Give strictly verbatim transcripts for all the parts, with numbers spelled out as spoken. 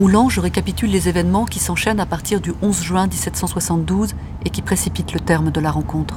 Oulange récapitule les événements qui s'enchaînent à partir du onze juin mille sept cent soixante-douze et qui précipitent le terme de la rencontre.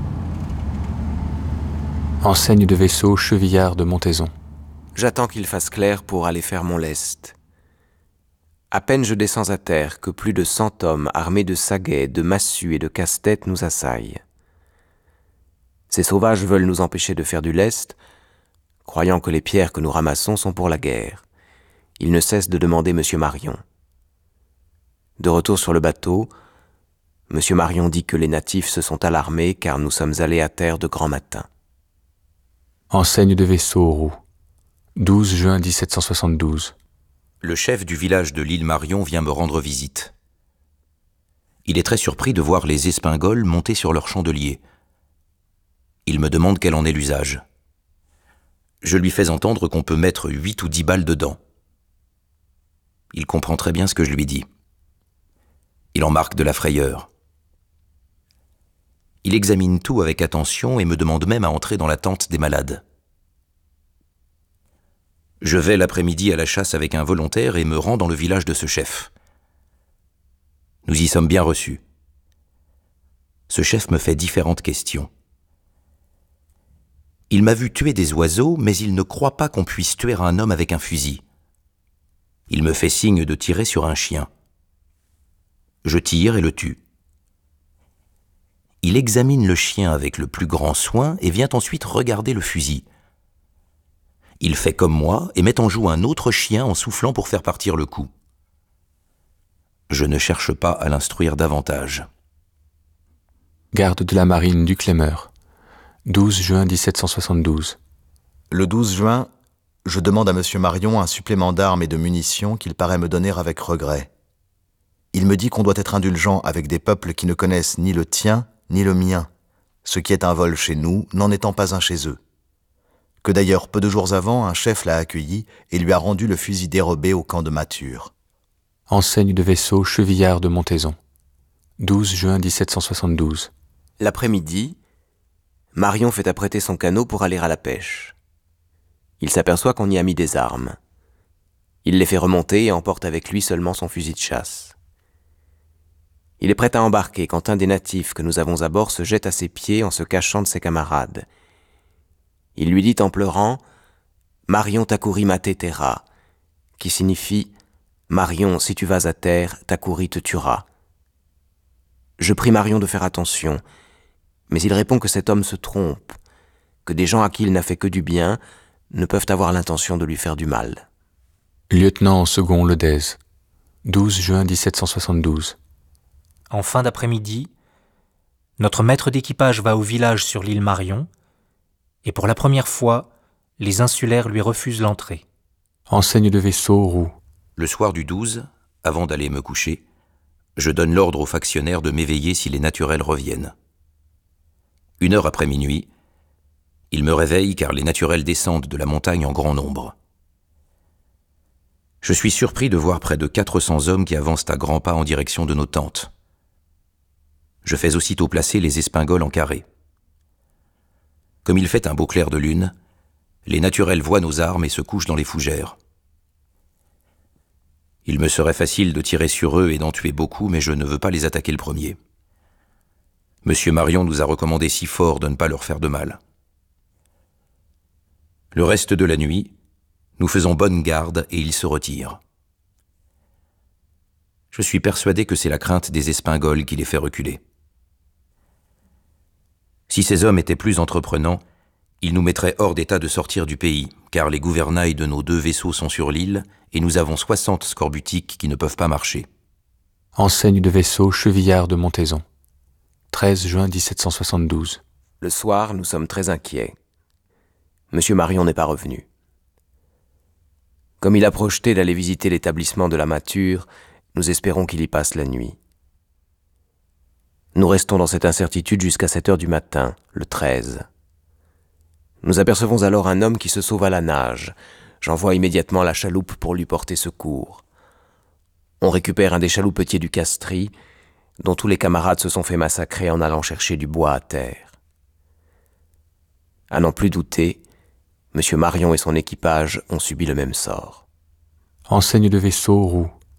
Enseigne de vaisseau chevillard de Montaison. J'attends qu'il fasse clair pour aller faire mon lest. À peine je descends à terre que plus de cent hommes armés de saguets, de massues et de casse-têtes nous assaillent. Ces sauvages veulent nous empêcher de faire du lest, croyant que les pierres que nous ramassons sont pour la guerre. Ils ne cessent de demander Monsieur Marion. De retour sur le bateau, Monsieur Marion dit que les natifs se sont alarmés car nous sommes allés à terre de grand matin. Enseigne de vaisseau roux. douze juin mille sept cent soixante-douze. Le chef du village de l'île Marion vient me rendre visite. Il est très surpris de voir les espingoles monter sur leur chandelier. Il me demande quel en est l'usage. Je lui fais entendre qu'on peut mettre huit ou dix balles dedans. Il comprend très bien ce que je lui dis. Il en marque de la frayeur. Il examine tout avec attention et me demande même à entrer dans la tente des malades. Je vais l'après-midi à la chasse avec un volontaire et me rends dans le village de ce chef. Nous y sommes bien reçus. Ce chef me fait différentes questions. Il m'a vu tuer des oiseaux, mais il ne croit pas qu'on puisse tuer un homme avec un fusil. Il me fait signe de tirer sur un chien. Je tire et le tue. Il examine le chien avec le plus grand soin et vient ensuite regarder le fusil. Il fait comme moi et met en joue un autre chien en soufflant pour faire partir le coup. Je ne cherche pas à l'instruire davantage. Garde de la marine du Clémeur. douze juin mille sept cent soixante-douze. Le douze juin, je demande à Monsieur Marion un supplément d'armes et de munitions qu'il paraît me donner avec regret. Il me dit qu'on doit être indulgent avec des peuples qui ne connaissent ni le tien ni le mien, ce qui est un vol chez nous n'en étant pas un chez eux. Que d'ailleurs, peu de jours avant, un chef l'a accueilli et lui a rendu le fusil dérobé au camp de Mathur. Enseigne de vaisseau chevillard de Montaison. douze juin mille sept cent soixante-douze. L'après-midi, Marion fait apprêter son canot pour aller à la pêche. Il s'aperçoit qu'on y a mis des armes. Il les fait remonter et emporte avec lui seulement son fusil de chasse. Il est prêt à embarquer quand un des natifs que nous avons à bord se jette à ses pieds en se cachant de ses camarades. Il lui dit en pleurant « Marion Takuri mate terra », qui signifie « Marion, si tu vas à terre, Takuri te tuera ». Je prie Marion de faire attention, mais il répond que cet homme se trompe, que des gens à qui il n'a fait que du bien ne peuvent avoir l'intention de lui faire du mal. Lieutenant second Ledez. douze juin mille sept cent soixante-douze. En fin d'après-midi, notre maître d'équipage va au village sur l'île Marion, et pour la première fois, les insulaires lui refusent l'entrée. Enseigne de vaisseau roux. Le soir du douze, avant d'aller me coucher, je donne l'ordre aux factionnaires de m'éveiller si les naturels reviennent. Une heure après minuit, ils me réveillent car les naturels descendent de la montagne en grand nombre. Je suis surpris de voir près de quatre cents hommes qui avancent à grands pas en direction de nos tentes. Je fais aussitôt placer les espingoles en carré. Comme il fait un beau clair de lune, les naturels voient nos armes et se couchent dans les fougères. Il me serait facile de tirer sur eux et d'en tuer beaucoup, mais je ne veux pas les attaquer le premier. Monsieur Marion nous a recommandé si fort de ne pas leur faire de mal. Le reste de la nuit, nous faisons bonne garde et ils se retirent. Je suis persuadé que c'est la crainte des espingoles qui les fait reculer. Si ces hommes étaient plus entreprenants, ils nous mettraient hors d'état de sortir du pays, car les gouvernails de nos deux vaisseaux sont sur l'île et nous avons soixante scorbutiques qui ne peuvent pas marcher. Enseigne de vaisseau chevillard de Montaison. treize juin mille sept cent soixante-douze. Le soir, nous sommes très inquiets. Monsieur Marion n'est pas revenu. Comme il a projeté d'aller visiter l'établissement de la Mathur, nous espérons qu'il y passe la nuit. Nous restons dans cette incertitude jusqu'à sept heures du matin, le treize. Nous apercevons alors un homme qui se sauve à la nage. J'envoie immédiatement la chaloupe pour lui porter secours. On récupère un des chaloupetiers du Castris, dont tous les camarades se sont fait massacrer en allant chercher du bois à terre. À n'en plus douter, Monsieur Marion et son équipage ont subi le même sort. Enseigne de vaisseau roux.